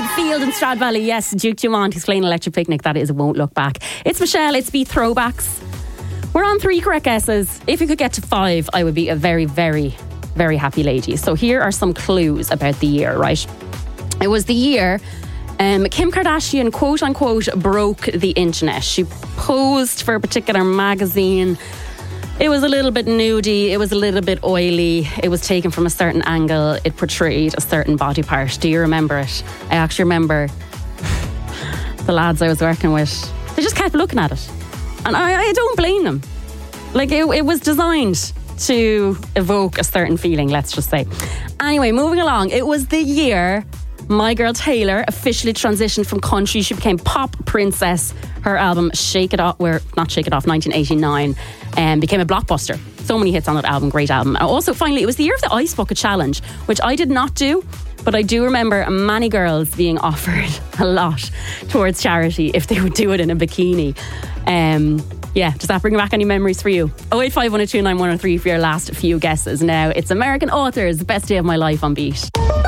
Big Field in Stradvalley. Yes, Duke Dumont. He's playing Electric Picnic. That is Won't Look Back. It's Michelle. It's Beat Throwbacks. We're on 3 correct guesses. If you could get to 5, I would be a very, very, very happy lady. So here are some clues about the year, right? It was the year Kim Kardashian, quote unquote, broke the internet. She posed for a particular magazine. It was a little bit nudie. It was a little bit oily. It was taken from a certain angle. It portrayed a certain body part. Do you remember it? I actually remember the lads I was working with. They just kept looking at it. And I don't blame them. Like, it was designed to evoke a certain feeling, let's just say. Anyway, moving along. It was the year my girl Taylor officially transitioned from country. She became pop princess. Her album Shake It Off, 1989, became a blockbuster. So many hits on that album, great album. And also, finally, it was the year of the Ice Bucket Challenge, which I did not do, but I do remember many girls being offered a lot towards charity if they would do it in a bikini. Does that bring back any memories for you? 085 102 9103 for your last few guesses. Now, it's American Authors, Best Day of My Life on Beat.